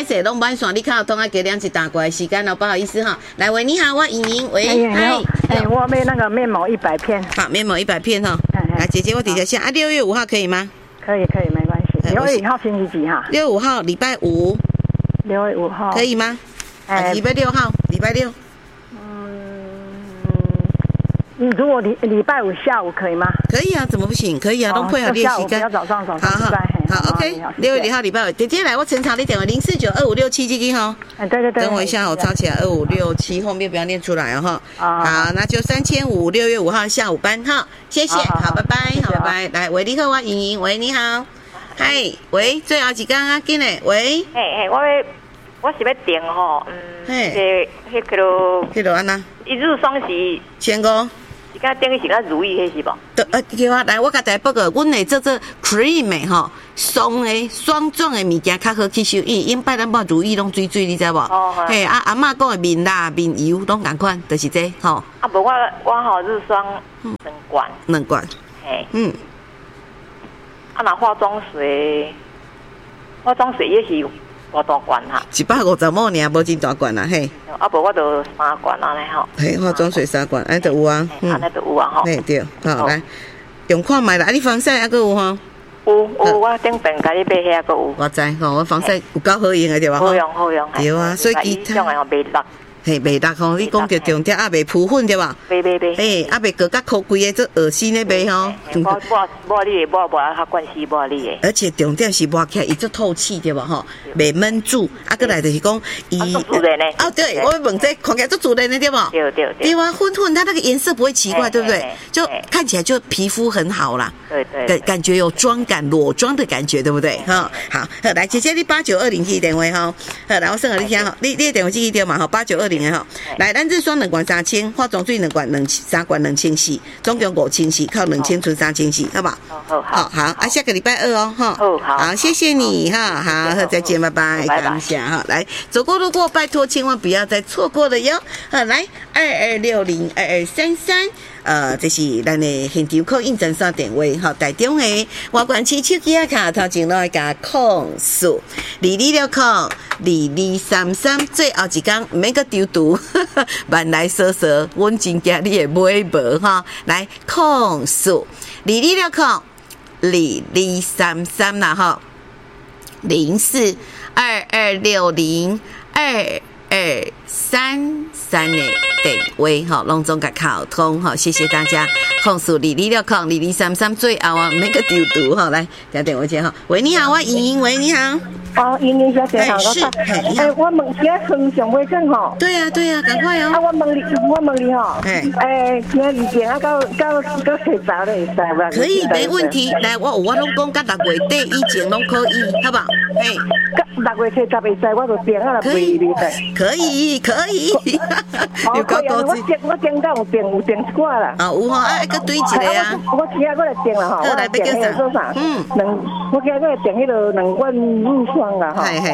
势拢满线，你靠通啊给2一打过来时间哦，不好意思哈。来喂，你好，我莹莹，喂， 嗨，我要那个面膜100片。 好，面膜100片哈。来，姐姐我底下下啊，6月5号可以吗？ 可以，没关系。6月5号星期几哈 ？6月5号礼拜五。 6月5号可以吗？礼拜6号，礼拜6。 如果礼拜5下午可以吗？ 可以啊，怎么不行？可以啊，都配合练习不要早上。好 ，OK。6月2号礼拜5，姐姐来，我陈查你电话0492567基金哈。 对。 等我一下，我抄起来2567，后面不要念出来哦哈。好，那就3500，6月5号下午班哈，谢谢，好，拜拜，好，拜拜。来，喂，你好，我莹莹，喂，你好，嗨，喂，最后一天啊，紧嘞，喂， 我是要订吼， 迄个安那？ 一日双是 1500。 是敢等于是较如意迄是无？ 叫我来，我甲大家报告，阮会做 cream 的吼，霜的霜状的物件较好吸收，因拜咱无如意拢水，你知无？嘿，阿嬷讲的面蜡、面油拢共款，就是这吼。 无我吼日霜2罐。嘿。若化妆水也是5大罐哈。 150毛尔，无真大罐啦，嘿。 无我就3罐安尼吼。 嘿，化妆水3罐，安就有啊。 安尼就有啊吼。 嘿对，好来，用看卖啦。啊，你防晒还佫有吼？ 有，我顶边甲你买遐佫有。 我知吼，我防晒有够好用的对吧？ 好用。 对啊，所以其他袂落。 嘿，袂落吼，你讲着重点啊，袂浮粉对吧？ 袂。 嘿，啊，袂个甲箍规个做恶心的卖吼。 抹你的抹较惯势抹你的。 而且重点是抹起来伊足透气对吧？吼，袂闷住。啊，过来就是讲伊。 自然的。 哦，对，我要问这看起来足自然的对吧？ 对。 对啊，粉它那个颜色不会奇怪，对不对？就看起来就皮肤很好啦。 对。 感觉有妆感，裸妆的感觉，对不对？哈，好，来，姐姐你8920去电话哈。好，来我算给你听哈，你的电话记忆掉嘛哈，8920的哈。来，咱日霜2罐3000，化妆水2罐3罐2400，总共5400，靠2000存3000，好不好？好，啊，下个礼拜2哦，哈。好，谢谢你哈，好，再见，拜拜，感谢哈。来，走过路过，拜托千万不要再错过了哟。好，来22602233。这是咱的现场扣印证线电话，吼，台中的外管区手机卡头前来加04 2260 2233，最后一天唔免个丢毒，慢来说说，阮真惊你会买无哈。来04 2260 2233啦哈，04 2260 2233的电话哈，拢总甲沟通哈，谢谢大家。04 2260 2233，最后啊，每个丢毒哈，来打电话接哈。喂，你好，我莹莹，喂，你好。 莹莹小姐好， 是， 我问一下床上卫生吼。 对呀，赶快哦。 我问你吼，今日前啊到洗澡咧，会使无？ 可以，没问题。来，我拢讲到6月底以前拢可以，好不好？6 月70会使，我就订啊，可以。有够高级。我订到有订一挂啦。 有吼，搁堆一个啊。 我今仔过来订啦吼，我订迄个做啥？我今仔过来订迄个2罐乳霜啦吼。 嘿。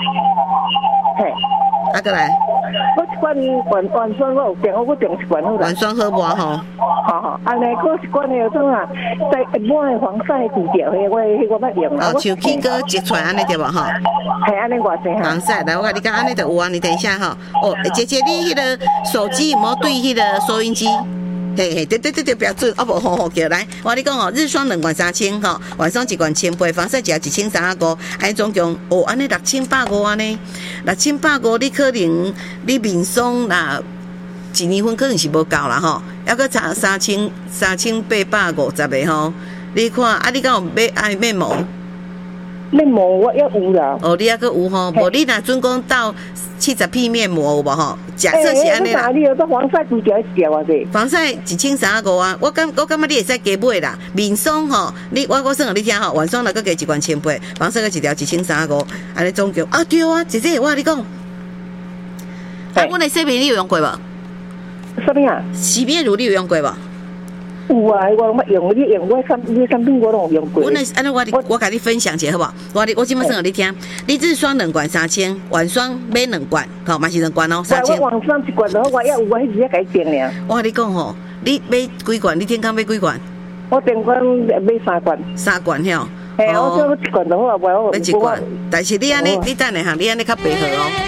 过来。 我一罐原霜我有订，我订一罐好啦。 原霜好无吼？ 好，安尼我一罐迄个种啊，在抹的防晒治疗迄我捌用啦。 手机搁一串安尼对无吼？ 系安尼偌济哈。 防晒，来我甲你讲安尼就有啊，你等一下哈。姐姐你迄个手机有无对迄个收音机？嘿，对，标准，无好叫来。我你讲哦，日霜2罐3000吼，晚霜1罐1800，防晒只1350，安总共安尼6150安尼，6150你可能你面霜那1年份可能是无够啦吼，还搁差3850个吼。你看啊，你敢有买面膜？ 面膜我也有啦。 你还搁有吼，无你若准讲到70片面膜有无吼？假设是安尼啦。 你有个防晒几条啊？这防晒1350啊！我感觉你会使加买啦。面霜吼，我算互你听吼，晚霜来搁加1罐1800，防晒搁一条1350，安尼总共啊对啊，姐姐我跟你讲，阮的洗面你有用过无？ 什么啊？ 洗面乳你有用过无？ 有啊，我捌用，你用我产品我都有用过。 安尼我甲你分享一下好不好？我即摆算互你听，你日霜2罐3000，晚霜买2罐，好嘛是2罐哦，3000。 我晚霜1罐，我也有，我迄时甲伊订俩。 我甲你讲吼，你买几罐？你顶工买几罐？ 我顶工买3罐。 3罐吼。 嘿，我做一罐就好啊，不然我一罐，但是你安尼，你等下哈，你安尼较白好哦。